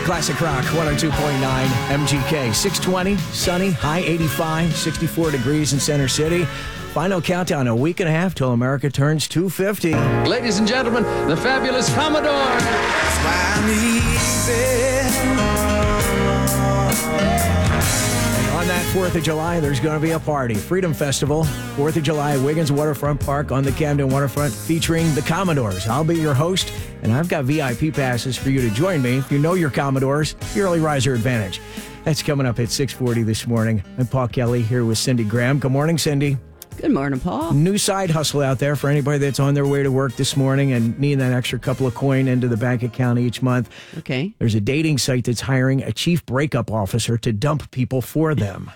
Classic Rock 102.9 MGK. 620, sunny, high 85, 64 degrees in Center City. Final countdown, a week and a half till America turns 250. Ladies and gentlemen, the fabulous Commodore. Smile easy. On that 4th of July, there's going to be a party. Freedom Festival, 4th of July, Wiggins Waterfront Park on the Camden Waterfront, featuring the Commodores. I'll be your host, and I've got VIP passes for you to join me. If you know your Commodores, the early riser advantage. That's coming up at 6:40 this morning. I'm Paul Kelly here with Cindy Graham. Good morning, Cindy. Good morning, Paul. New side hustle out there for anybody that's on their way to work this morning and needing that extra couple of coin into the bank account each month. Okay. There's a dating site that's hiring a chief breakup officer to dump people for them.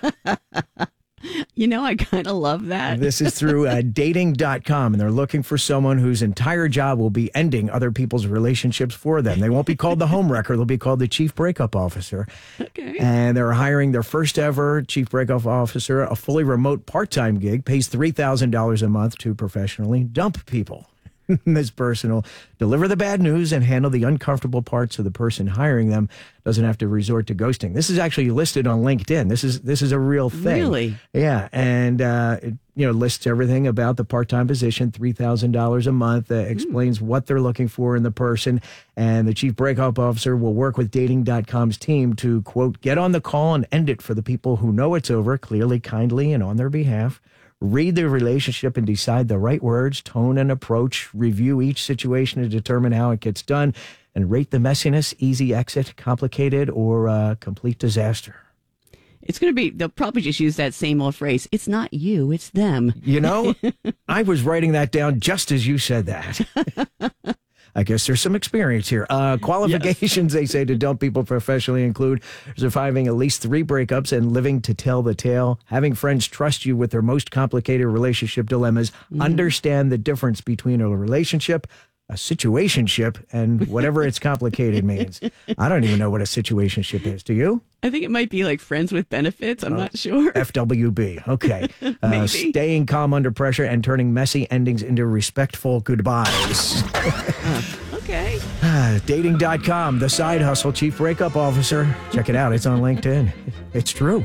You know, I kind of love that. This is through dating.com, and they're looking for someone whose entire job will be ending other people's relationships for them. They won't be called the homewrecker. They'll be called the chief breakup officer. Okay. And they're hiring their first ever chief breakup officer, a fully remote part-time gig, pays $3,000 a month to professionally dump people. This person will deliver the bad news and handle the uncomfortable parts so the person hiring them doesn't have to resort to ghosting. This is actually listed on LinkedIn. This is a real thing. Really? Yeah, and it lists everything about the part-time position, $3,000 a month, explains what they're looking for in the person, and the chief breakup officer will work with Dating.com's team to, quote, get on the call and end it for the people who know it's over, clearly, kindly, and on their behalf. Read the relationship and decide the right words, tone, and approach. Review each situation to determine how it gets done. And rate the messiness, easy exit, complicated, or complete disaster. It's going to be, they'll probably just use that same old phrase. It's not you, it's them. You know, I was writing that down just as you said that. I guess there's some experience here. Qualifications, yes. They say, to dump people professionally include surviving at least 3 breakups and living to tell the tale, having friends trust you with their most complicated relationship dilemmas, understand the difference between a relationship, a situationship, and whatever its complicated means. I don't even know what a situationship is. Do you? I think it might be like friends with benefits. I'm not sure. FWB. Okay. Staying calm under pressure and turning messy endings into respectful goodbyes. Okay. Dating.com, the side hustle chief breakup officer. Check it out. It's on LinkedIn. It's true.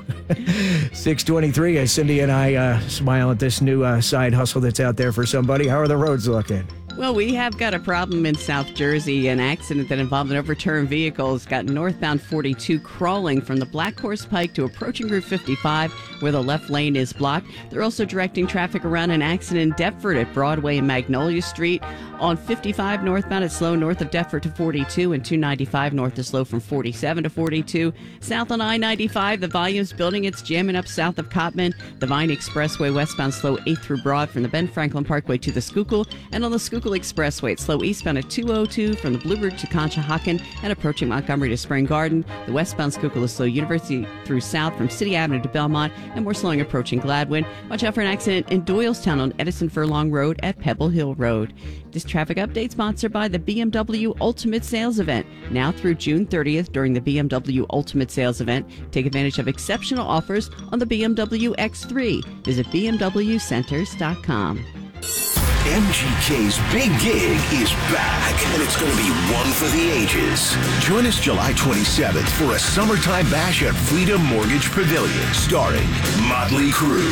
6:23 as Cindy and I smile at this new side hustle that's out there for somebody. How are the roads looking? Well, we have got a problem in South Jersey. An accident that involved an overturned vehicle has got northbound 42 crawling from the Black Horse Pike to approaching Route 55, where the left lane is blocked. They're also directing traffic around an accident in Deptford at Broadway and Magnolia Street. On 55 northbound, it's slow north of Deptford to 42, and 295 north is slow from 47 to 42. South on I-95, the volume's building. It's jamming up south of Cottman. The Vine Expressway westbound slow 8 through Broad from the Ben Franklin Parkway to the Schuylkill. And on the Schuylkill Expressway, it's slow eastbound at 202 from the Bluebird to Conshohocken and approaching Montgomery to Spring Garden. The westbound Schuylkill is slow University through South from City Avenue to Belmont, and more slowing approaching Gladwin. Watch out for an accident in Doylestown on Edison Furlong Road at Pebble Hill Road. This traffic update sponsored by the BMW Ultimate Sales Event. Now through June 30th during the BMW Ultimate Sales Event, take advantage of exceptional offers on the BMW X3. Visit bmwcenters.com. MGK's Big Gig is back, and it's going to be one for the ages. Join us July 27th for a summertime bash at Freedom Mortgage Pavilion, starring Motley Crue.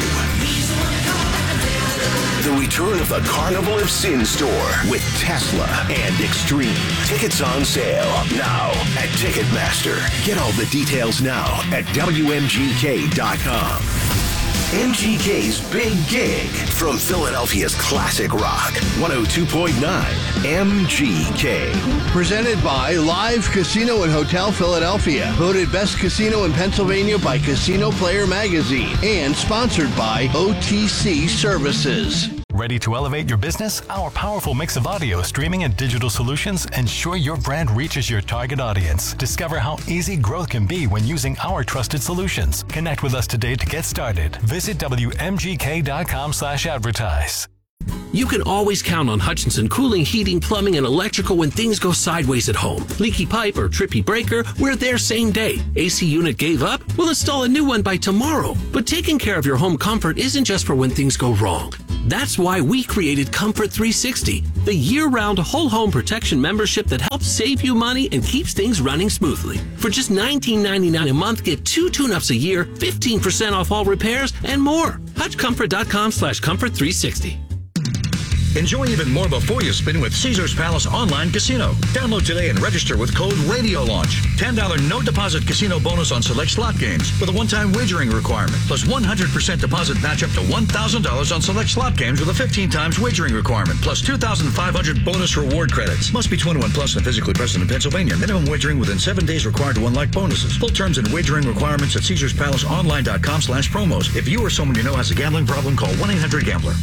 The return of the Carnival of Sin Store with Tesla and Extreme. Tickets on sale now at Ticketmaster. Get all the details now at WMGK.com. MGK's Big Gig from Philadelphia's Classic Rock 102.9 MGK. Presented by Live Casino and Hotel Philadelphia. Voted Best Casino in Pennsylvania by Casino Player Magazine. And sponsored by OTC Services. Ready to elevate your business? Our powerful mix of audio, streaming, and digital solutions ensure your brand reaches your target audience. Discover how easy growth can be when using our trusted solutions. Connect with us today to get started. Visit WMGK.com/advertise. You can always count on Hutchinson Cooling, Heating, Plumbing, and Electrical when things go sideways at home. Leaky pipe or trippy breaker, we're there same day. AC unit gave up? We'll install a new one by tomorrow. But taking care of your home comfort isn't just for when things go wrong. That's why we created Comfort 360, the year-round whole home protection membership that helps save you money and keeps things running smoothly. For just $19.99 a month, get 2 tune-ups a year, 15% off all repairs, and more. HutchComfort.com/Comfort360. Enjoy even more before you spin with Caesars Palace Online Casino. Download today and register with code RADIOLAUNCH. $10 no deposit casino bonus on select slot games with a one-time wagering requirement. Plus 100% deposit match up to $1,000 on select slot games with a 15 times wagering requirement. Plus 2,500 bonus reward credits. Must be 21 plus and physically present in Pennsylvania. Minimum wagering within 7 days required to unlock bonuses. Full terms and wagering requirements at CaesarsPalaceOnline.com/promos. If you or someone you know has a gambling problem, call 1-800-GAMBLER.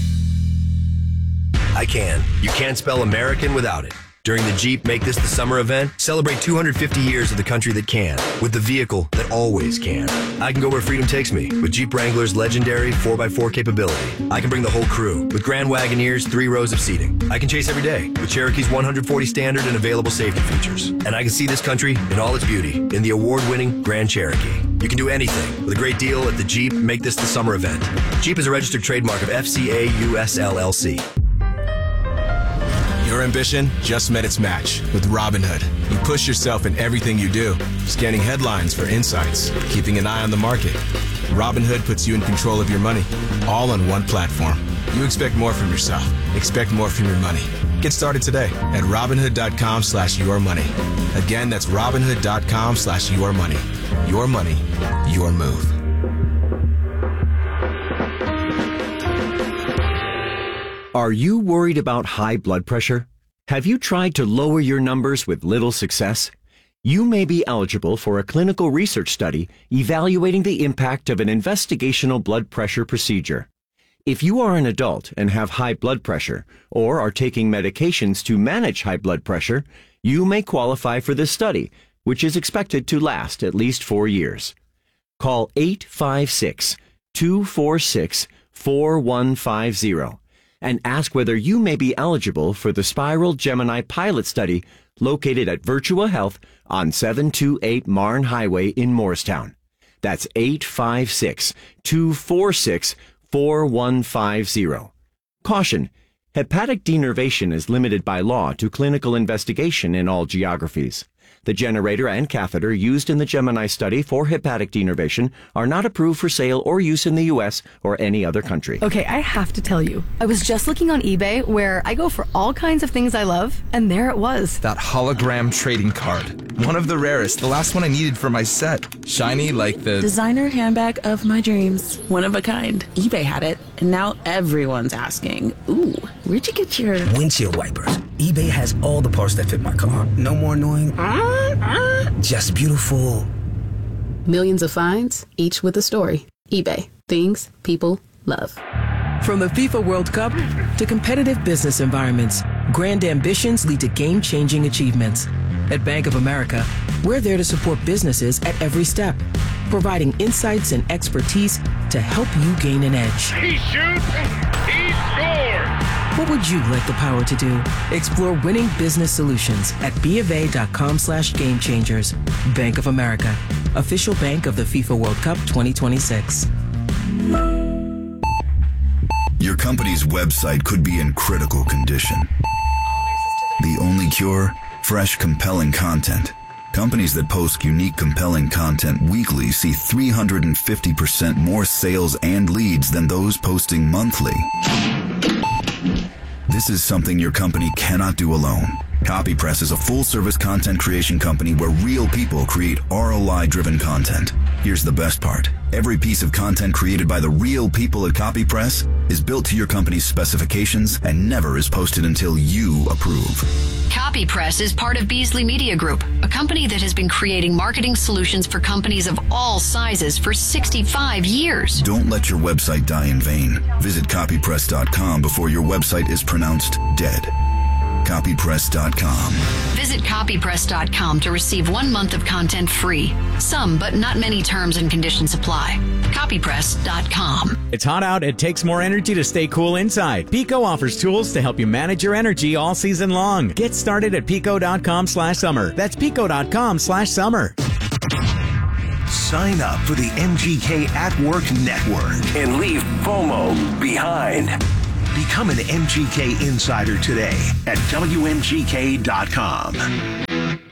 I can. You can't spell American without it. During the Jeep Make This the Summer event, celebrate 250 years of the country that can, with the vehicle that always can. I can go where freedom takes me, with Jeep Wrangler's legendary 4x4 capability. I can bring the whole crew, with Grand Wagoneer's 3 rows of seating. I can chase every day, with Cherokee's 140 standard and available safety features. And I can see this country in all its beauty, in the award-winning Grand Cherokee. You can do anything, with a great deal at the Jeep Make This the Summer event. Jeep is a registered trademark of FCA US LLC. Your ambition just met its match with Robinhood. You push yourself in everything you do, scanning headlines for insights, keeping an eye on the market. Robinhood puts you in control of your money, all on one platform. You expect more from yourself. Expect more from your money. Get started today at Robinhood.com/yourmoney. Again, that's Robinhood.com/yourmoney. Your money, your move. Are you worried about high blood pressure? Have you tried to lower your numbers with little success? You may be eligible for a clinical research study evaluating the impact of an investigational blood pressure procedure. If you are an adult and have high blood pressure or are taking medications to manage high blood pressure, you may qualify for this study, which is expected to last at least 4 years. Call 856-246-4150. and ask whether you may be eligible for the Spiral Gemini pilot study located at Virtua Health on 728 Marne Highway in Morristown. That's 856-246-4150. Caution: hepatic denervation is limited by law to clinical investigation in all geographies. The generator and catheter used in the Gemini study for hepatic denervation are not approved for sale or use in the U.S. or any other country. Okay, I have to tell you, I was just looking on eBay where I go for all kinds of things I love, and there it was. That hologram trading card. One of the rarest, the last one I needed for my set. Shiny like the designer handbag of my dreams. One of a kind. eBay had it, and now everyone's asking, ooh, where'd you get your windshield wipers? eBay has all the parts that fit my car. No more annoying, just beautiful. Millions of finds, each with a story. eBay. Things people love. From the FIFA World Cup to competitive business environments, grand ambitions lead to game-changing achievements. At Bank of America, we're there to support businesses at every step, providing insights and expertise to help you gain an edge. He shoots, he scores! What would you like the power to do? Explore winning business solutions at BofA.com/gamechangers. Bank of America, official bank of the FIFA World Cup 2026. Your company's website could be in critical condition. The only cure? Fresh, compelling content. Companies that post unique, compelling content weekly see 350% more sales and leads than those posting monthly. This is something your company cannot do alone. CopyPress is a full-service content creation company where real people create ROI-driven content. Here's the best part. Every piece of content created by the real people at CopyPress is built to your company's specifications and never is posted until you approve. CopyPress is part of Beasley Media Group, a company that has been creating marketing solutions for companies of all sizes for 65 years. Don't let your website die in vain. Visit copypress.com before your website is pronounced dead. Copypress.com. Visit copypress.com to receive 1 month of content free. Some, but not many terms and conditions apply. Copypress.com. It's hot out. It takes more energy to stay cool inside. Pico offers tools to help you manage your energy all season long. Get started at pico.com/summer. That's pico.com/summer. Sign up for the MGK at Work Network and leave FOMO behind. Become an MGK Insider today at WMGK.com.